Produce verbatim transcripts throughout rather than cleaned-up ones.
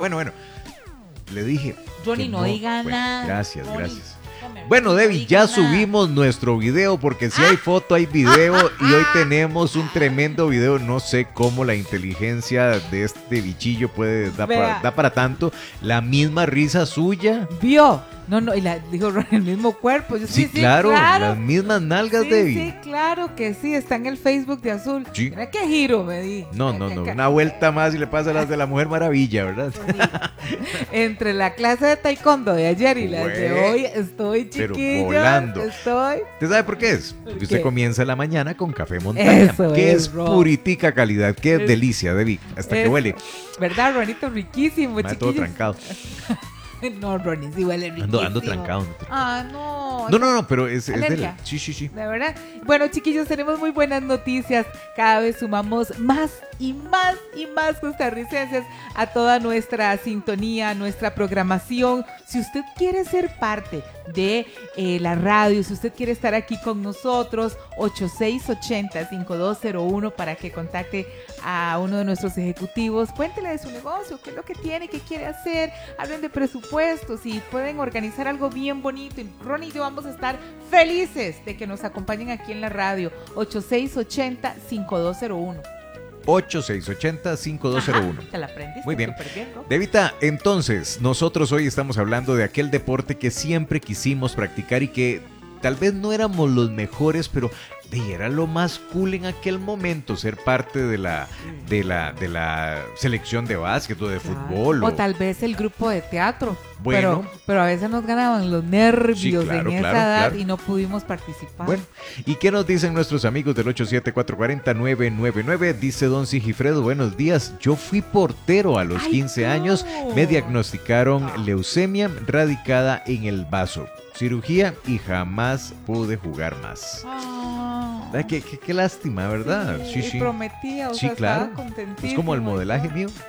Bueno, bueno. Le dije. Ronnie, no, no diga bueno, nada. Gracias, Ronnie, gracias. come, Bueno, no Debbie, ya nada. subimos nuestro video porque si hay foto, hay video y hoy tenemos un tremendo video. No sé cómo la inteligencia de este bichillo puede dar para, da para tanto. La misma risa suya. Vio. No, no, y la dijo Ronnie, el mismo cuerpo. Yo, Sí, sí, sí, claro, claro, las mismas nalgas, sí, Debbie. Sí, claro que sí, está en el Facebook de Azul. Sí. Mira qué giro me di. No, no, no, Acá. una vuelta más y le pasa a las de la Mujer Maravilla, ¿verdad? Entre la clase de taekwondo de ayer y la Güey, de hoy, estoy pero chiquilla. volando. Estoy. ¿Usted sabe por qué es? ¿Por Porque qué? usted comienza la mañana con café montaña, Eso que es, es Ron. puritica calidad, qué Es- delicia, Debbie, hasta que es- huele. ¿Verdad, Ronito? Riquísimo, Me da todo chiquillos. trancado. No, Ronnie, sí huele riquísimo. Ando, ando trancado. ando trancado. Ah, no. No, no, no, pero es, es de Alergia. la... Sí, sí, sí. De verdad. Bueno, chiquillos, tenemos muy buenas noticias. Cada vez sumamos más y más y más costarricenses a toda nuestra sintonía, nuestra programación. Si usted quiere ser parte de eh, la radio, si usted quiere estar aquí con nosotros, ocho seis ocho cero, cinco dos cero uno para que contacte a uno de nuestros ejecutivos. Cuéntele de su negocio, qué es lo que tiene, qué quiere hacer. Hablen de presupuestos y pueden organizar algo bien bonito. Y Ronnie y yo vamos a estar felices de que nos acompañen aquí en la radio. ocho seis ocho cero, cinco dos cero uno. ocho seis ocho cero, cinco dos cero uno. Ajá, te la aprendiste. Muy bien. Súper bien, ¿no? Devita, entonces, nosotros hoy estamos hablando de aquel deporte que siempre quisimos practicar y que tal vez no éramos los mejores, pero de, era lo más cool en aquel momento, ser parte de la, de la, de la selección de básquet o de Claro. fútbol. O tal vez el grupo de teatro. Bueno. Pero, pero a veces nos ganaban los nervios Sí, claro, en esa claro, edad claro. y no pudimos participar. Bueno, ¿y qué nos dicen nuestros amigos del ocho siete cuatro cuatro cero nueve nueve nueve? Dice don Sigifredo, buenos días, yo fui portero a los Ay, quince no. años, me diagnosticaron leucemia radicada en el vaso, cirugía y jamás pude jugar más. Ah. Ah, Qué, qué, qué lástima, ¿verdad? Sí, Sí, y sí. prometía, o Sí, sea, claro. estaba contentísimo. Es como el modelaje y todo. mío.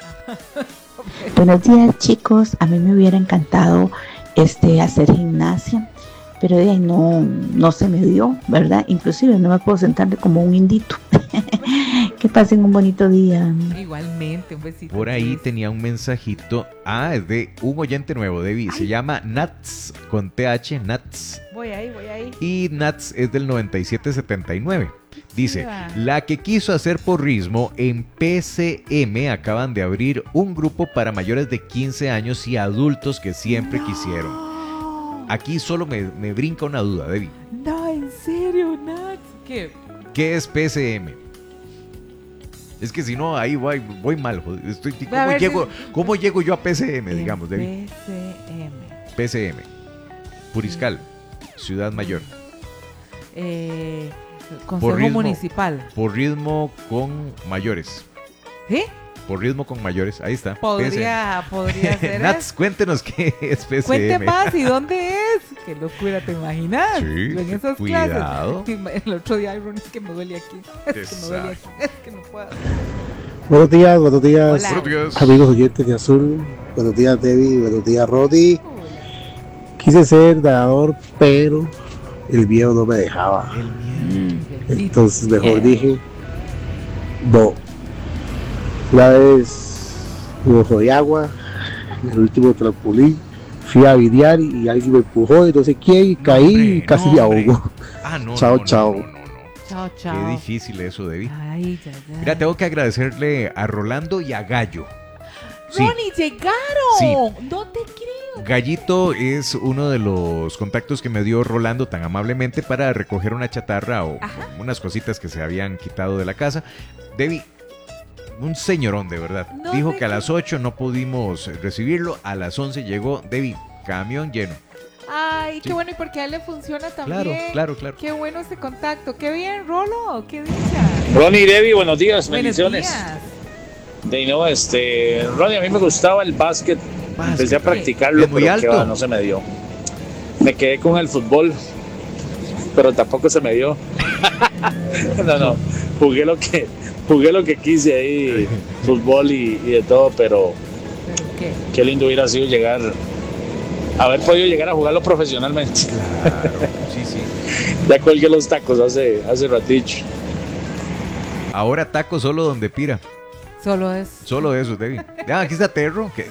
Buenos días, chicos. A mí me hubiera encantado este hacer gimnasia, pero de ahí no, no se me dio, ¿verdad? Inclusive no me puedo sentar como un indito. Que pasen un bonito día. Igualmente, un besito. Por ahí Luis. tenía un mensajito. Ah, es de un oyente nuevo, Debbie. Se llama Nats, con T H, Nats. Voy ahí, voy ahí. Y Nats es del noventa y siete setenta y nueve. Dice, Mira. la que quiso hacer porrismo en P C M acaban de abrir un grupo para mayores de quince años y adultos que siempre No. quisieron. Aquí solo me, me brinca una duda, Debbie. No, en serio, Nat. ¿Qué? ¿Qué es P C M? Es que si no, ahí voy, voy mal. joder. Estoy, A ¿cómo, ver llego, si- ¿Cómo llego yo a P C M, digamos, En Debbie? P C M. P C M. Puriscal, Ciudad Mayor. Eh, Consejo Porrismo. Municipal. Porrismo con mayores. ¿Sí? Porrismo con mayores. Ahí está. Podría, podría P C M. ser. Nats, eso. cuéntenos qué es P C Cuente M. más, ¿y dónde es? Qué locura, ¿te imaginas? Sí, En esas cuidado. clases. El otro día, Iron, es que me duele aquí. Es que me duele aquí. Exacto. Es que no puedo. Buenos días, buenos días, Hola. Buenos días. amigos oyentes de Azul. Buenos días, Debbie. Buenos días, Rodi. Quise ser dador, pero el viejo no me dejaba. Entonces mejor dije, no. Una vez un ojo de agua, en el último trampolín, fui a videar y alguien me empujó y no sé quién, y caí Hombre, y casi no, me hombre. ahogo. Ah, no, Chao, no, no, chao. no, no, no. Chao, Qué chao. difícil eso, Debbie. Ay, ya, ya. Mira, tengo que agradecerle a Rolando y a Gallo. Sí, Ronnie, llegaron. Sí. No te creo. Gallito es uno de los contactos que me dio Rolando tan amablemente para recoger una chatarra o Ajá. unas cositas que se habían quitado de la casa. Debbie, un señorón de verdad. No Dijo te que a las ocho no pudimos recibirlo, a las once llegó, Debbie, camión lleno. Ay, Sí. qué bueno, y porque a él le funciona también. Claro, claro, claro. Qué bueno ese contacto. Qué bien, Rolo. Qué dicha. Ronnie y Debbie, buenos días, Buenos bendiciones. días. De no, este, Ronnie, a mí me gustaba el básquet. Básquet. Empecé a practicarlo, Es muy pero que alto. va, no se me dio. Me quedé con el fútbol, pero tampoco se me dio. No, no, jugué lo que, jugué lo que quise ahí, fútbol y, y de todo, pero ¿Pero qué? qué lindo hubiera sido llegar, haber podido llegar a jugarlo profesionalmente. Claro, sí, sí. Ya colgué los tacos hace, hace ratito. Ahora taco solo donde pira. Solo es. Solo eso, Debbie. Ah, aquí está Terro. Que